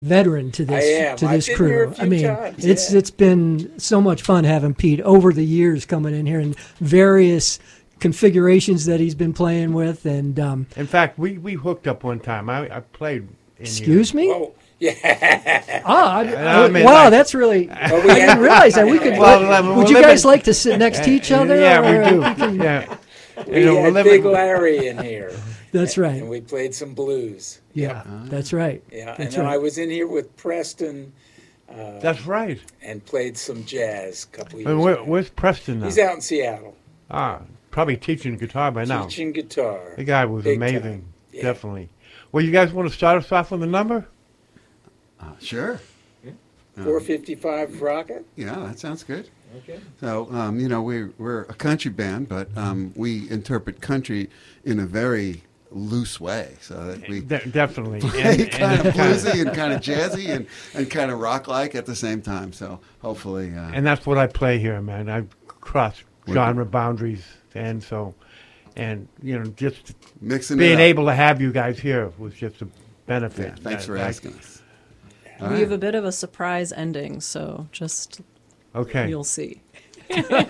veteran to I am. this I've been here crew. a few times, it's been so much fun having Pete over the years coming in here and various configurations that he's been playing with. And in fact, we hooked up one time. I played. Excuse me? Oh, yeah. Wow, that's really. I didn't realize that we could. Would you guys like to sit next to each other? Yeah, we do. Yeah. We had Big Larry in here. That's right. And we played some blues. Yeah, that's right. Yeah, that's and then right. I was in here with Preston. That's right. And played some jazz a couple of years and ago. Where's Preston now? He's out in Seattle. Probably teaching guitar by now. Teaching guitar. The guy was Big amazing. time. Yeah. Definitely. Well, you guys want to start us off with a number? Sure. 455 Rocket? Yeah, that sounds good. Okay. So, we're a country band, but we interpret country in a very loose way, so that we definitely play kind of bluesy and kind of jazzy and kind of rock-like at the same time. So hopefully, and that's what I play here, man. I cross genre boundaries, and just mixing being able to have you guys here was just a benefit. Yeah, thanks for asking us. We have a bit of a surprise ending, so just you'll see.